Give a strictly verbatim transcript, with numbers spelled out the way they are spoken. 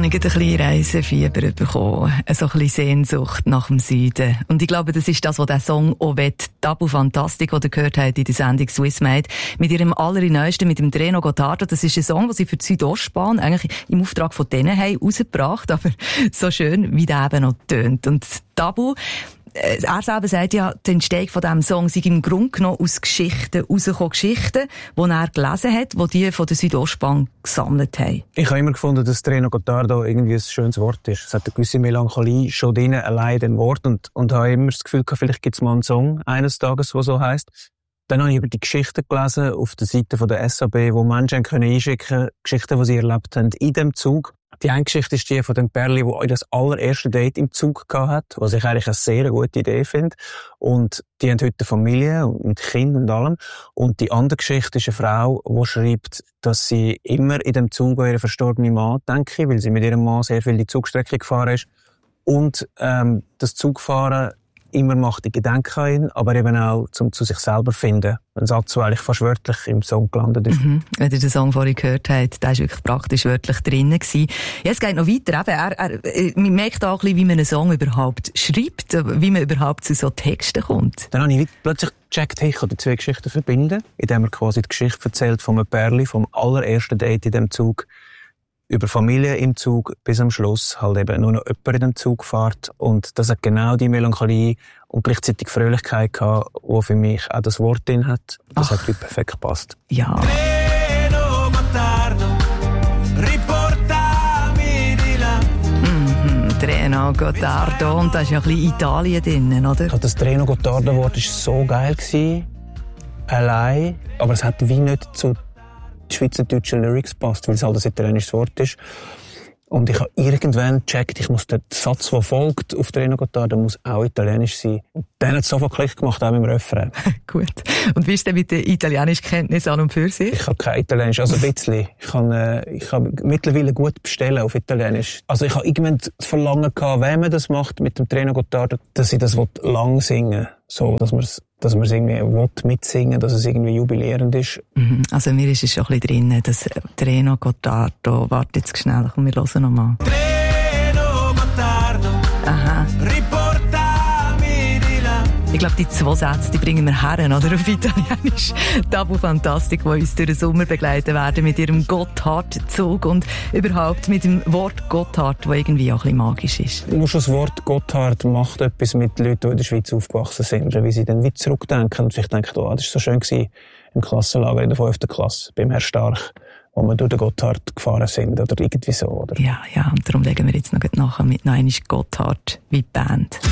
habe ich ein bisschen Reisefieber bekommen. So ein bisschen Sehnsucht nach dem Süden. Und ich glaube, das ist das, was der Song auch will. Tabu Fantastic, den ihr gehört habt in der Sendung Swissmade. Mit ihrem allerneuesten, mit dem Treno Gottardo. Das ist ein Song, den sie für die Südostbahn eigentlich im Auftrag von denen haben rausgebracht. Aber so schön, wie der eben noch tönt. Und Tabu, er selber sagt ja, die Entstehung von diesem Song sei im Grunde genommen aus Geschichten rausgekommen. Geschichten, die er gelesen hat, die die von der Südostbahn gesammelt haben. Ich habe immer gefunden, dass Treno Gottardo irgendwie ein schönes Wort ist. Es hat eine gewisse Melancholie schon drin, allein dem Wort. Und, und habe immer das Gefühl gehabt, vielleicht gibt es mal einen Song eines Tages, der so heisst. Dann habe ich über die Geschichten gelesen auf der Seite von der S A B, wo Menschen können einschicken können, Geschichten, die sie erlebt haben in dem Zug. Die eine Geschichte ist die von dem Pärli, die das allererste Date im Zug hatte, was ich eigentlich eine sehr gute Idee finde. Und die haben heute eine Familie mit Kindern und allem. Und die andere Geschichte ist eine Frau, die schreibt, dass sie immer in dem Zug an ihren verstorbenen Mann denke, weil sie mit ihrem Mann sehr viel die Zugstrecke gefahren ist. Und ähm, das Zugfahren immer macht die Gedanken an ihn, aber eben auch zum zu sich selber finden. Ein Satz, der eigentlich fast wörtlich im Song gelandet ist. Mhm. Wenn ihr den Song vorhin gehört habt, der war wirklich praktisch wörtlich drinnen gewesen. Ja, es geht noch weiter. Eben, er, er, man merkt auch ein bisschen, wie man einen Song überhaupt schreibt, wie man überhaupt zu so Texten kommt. Dann habe ich plötzlich gecheckt, hey, ich kann die zwei Geschichten verbinden, indem er quasi die Geschichte erzählt von einem Pärli, vom allerersten Date in dem Zug, über Familie im Zug bis am Schluss halt eben nur noch jemand in dem Zug fährt. Und das hat genau die Melancholie und gleichzeitig Fröhlichkeit gehabt, die für mich auch das Wort drin hat. Das Ach. hat wirklich perfekt gepasst. Ja. Mhm, Treno Gottardo. Und da ist ja ein bisschen Italien drin, oder? Das Treno Gottardo-Wort war so geil gewesen, allein, aber es hat wie nicht zu die schweizerdeutsche Lyrics passt, weil es halt ein italienisches Wort ist. Und ich habe irgendwann gecheckt, ich muss den Satz, der folgt, auf Treno Gottardo, muss auch italienisch sein. Und dann hat es sofort Klick gemacht, auch mit dem Refrain. Gut. Und wie ist denn mit der italienischen Kenntnis an und für sich? Ich habe kein Italienisch, also ein bisschen. Ich kann, äh, ich kann mittlerweile gut bestellen auf Italienisch. Also ich habe irgendwann das Verlangen gehabt, wenn man das macht mit dem Treno Gottardo, dass ich das lang singen will. So, dass man es dass man es irgendwie mitsingen will, dass es irgendwie jubilierend ist. Mhm. Also mir ist es schon ein bisschen drin, das Treno Gottardo. Warte jetzt schnell, komm, wir hören noch mal. Treno Gottardo. Aha. Ich glaube, die zwei Sätze, die bringen wir her, oder? Auf Italienisch. Tabu Fantastic, die uns durch den Sommer begleiten werden mit ihrem Gotthard-Zug und überhaupt mit dem Wort Gotthard, das irgendwie auch ein bisschen magisch ist. Nur schon das Wort Gotthard macht etwas mit Leuten, die in der Schweiz aufgewachsen sind, wie sie dann wieder zurückdenken und vielleicht denken, oh, das war so schön gewesen im Klassenlager in der fünften Klasse, beim Herr Stark, wo wir durch den Gotthard gefahren sind, oder irgendwie so, oder? Ja, ja, und darum legen wir jetzt noch nachher mit noch einmal Gotthard wie die Band.